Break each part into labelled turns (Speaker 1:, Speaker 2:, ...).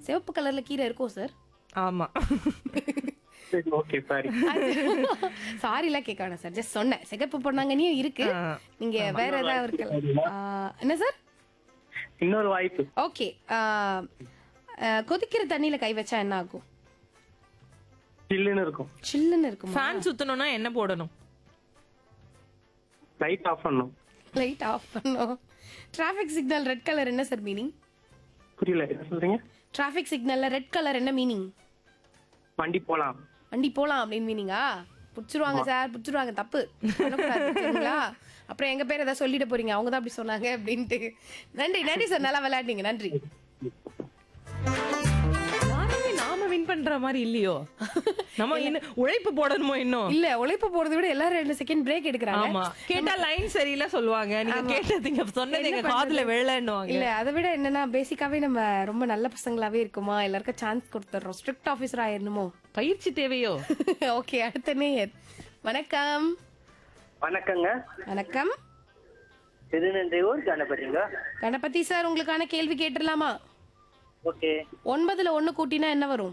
Speaker 1: சிவப்பு கலர்ல கீரை இருக்கும் சார்.
Speaker 2: ஆமா.
Speaker 3: Okay sorry.
Speaker 1: சாரிலாம் கேட்க வேணாம் சார், ஜஸ்ட் சொன்னேன். சிகப்பு பொன்னாங்கண்ணியும் இருக்கு, நீங்க வேற ஏதாவது இருக்கலாம். என்ன சார்?
Speaker 3: இன்னொரு வாய்ப்பு.
Speaker 1: ஓகே, கொதிக்கிற தண்ணியில கை வச்சா என்ன ஆகும்?
Speaker 3: சில்லுன்னு இருக்கும்.
Speaker 1: சில்லுன்னு இருக்குமா?
Speaker 2: ஃபேன் சுத்தணும்னா என்ன போடணும்?
Speaker 3: லைட் ஆஃப் பண்ணணும்.
Speaker 1: லைட் ஆஃப் பண்ணும். டிராஃபிக் சிக்னல் ரெட் கலர் என்ன சார் மீனிங்?
Speaker 3: புரியல, என்ன சொல்றீங்க?
Speaker 1: டிராஃபிக் சிக்னல்ல ரெட் கலர் என்ன மீனிங்?
Speaker 3: வண்டி போலாம்.
Speaker 1: வண்டி போலாம் அப்படின்னு மீனிங்கா? புடிச்சிருவாங்க சார், புடிச்சிருவாங்க. தப்பு பண்ணக்கூடாது, சரிங்களா? அப்புறம் எங்க பேர் ஏதாவது சொல்லிட்டு போறீங்க, அவங்க தான் அப்படி சொன்னாங்க அப்படின்ட்டு. நன்றி நன்றி சார், நல்லா விளையாடுங்க, நன்றி.
Speaker 2: யாருமே நாம வின் பண்ற மாதிரி இல்லையோ? நம்ம இன்னும் உழைப்பு போடணுமோ இன்னும்?
Speaker 1: இல்ல, உழைப்பு போறதை விட எல்லாரும் 2 செகண்ட் பிரேக் எடுக்கிறாங்க.
Speaker 2: ஆமா, கேட்டா லைன் சரியில்லை சொல்லுவாங்க. நீங்க கேட்டதுங்க சொன்னதுங்க காதுல விழலன்னுவாங்க.
Speaker 1: இல்ல, அதை விட என்னன்னா பேசிக்காவே நம்ம ரொம்ப நல்ல பசங்களாவே இருக்குமா, எல்லாருக்கும் சான்ஸ் கொடுத்துறோம். Strict officer ஆயிரணுமோ?
Speaker 2: பயிற்சி தேவையோ?
Speaker 1: ஓகே, அடுத்த நேயர். வணக்கம்.
Speaker 3: வணக்கங்க.
Speaker 1: வணக்கம்.
Speaker 3: திருநெல்வேலூர் கணபதிங்க.
Speaker 1: கணபதி சார், உங்களுக்கான கேள்வி கேட்டுடலாமா?
Speaker 3: ஓகே.
Speaker 1: 9ல 1 கூட்டினா என்ன வரும்?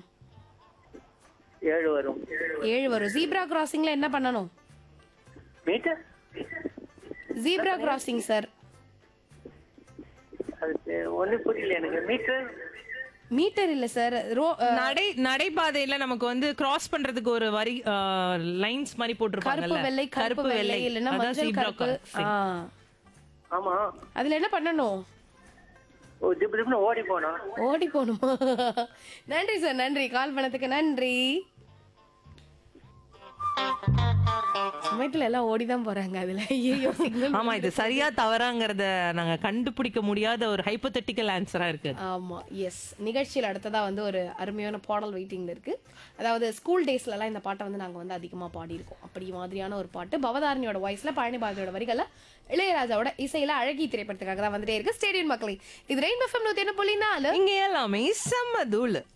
Speaker 3: 7 வரும்.
Speaker 1: 7 வரும். ஜீப்ரா கிராசிங்ல என்ன பண்ணணும்?
Speaker 3: மீட்டர்.
Speaker 1: Zebra crossing sir.
Speaker 3: அது ஒண்ணு புரியல எனக்கு. மீட்டர்.
Speaker 1: மீட்டர் இல்ல சார்,
Speaker 2: நடைபாதையில நமக்கு வந்து கிராஸ் பண்றதுக்கு ஒரு வரி லைன்ஸ் மாதிரி
Speaker 1: கருப்பு
Speaker 2: போட்டுருப்பாங்கல்ல.
Speaker 1: வெள்ளை, கருப்பு வெள்ளை இல்லனா
Speaker 2: அதான்
Speaker 1: மஞ்சள்
Speaker 2: zebra
Speaker 1: கருப்பு.
Speaker 2: crossing.
Speaker 3: ஆமா.
Speaker 1: அதுல என்ன பண்ணணும்?
Speaker 3: ஓ, ஜிப் ஜிப்னு ஓடி போனோம்.
Speaker 1: ஓடி போகணுமா? நன்றி சார், நன்றி. கால் பண்ணதுக்கு நன்றி. சமயத்துல எல்லாம் ஓடிதான் போறாங்க அதுல. ஐயோ, சிக்னல்.
Speaker 2: ஆமா, இது சரியா தவறாங்கறத நாங்க கண்டுபிடிக்க முடியாத ஒரு ஹைப்போதெட்டிக்கல் ஆன்சரா இருக்கு.
Speaker 1: ஆமா, எஸ். நிகழ்ச்சியில் அடுத்ததா வந்து ஒரு அருமையான பாடல் வெயிட்டிங்ல இருக்கு. அதாவது ஸ்கூல் டேஸ்ல எல்லாம் இந்த பாட்டை வந்து நாங்க வந்து அதிகமா பாடியிருக்கோம். அப்படி மாதிரியான ஒரு பாட்டு பவதாரணியோட வாய்ஸ்ல, பழனி பாரதியோட வரிகள்ல, இளையராஜாவோட இசையில அழகி திரைப்படத்துக்காக தான் வந்துட்டே இருக்கு. ஸ்டேடியம் மக்களே, இது ரெயின் எஃப்எம் 101.4.
Speaker 2: இங்க எல்லாமே செம்ம தூளு.